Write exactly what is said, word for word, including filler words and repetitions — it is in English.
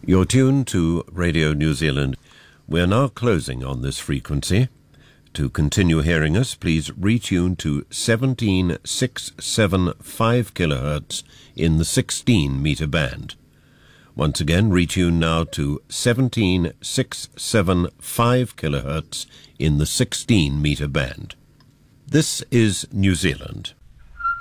You're tuned to Radio New Zealand. We're now closing on this frequency. To continue hearing us, please retune to seventeen six seven five kilohertz in the sixteen meter band. Once again, retune now to seventeen six seven five kilohertz in the sixteen meter band. This is New Zealand.